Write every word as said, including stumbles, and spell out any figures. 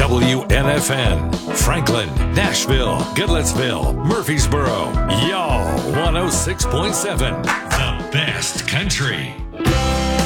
W N F N, Franklin, Nashville, Goodlettsville, Murfreesboro, y'all, one oh six point seven, the best country.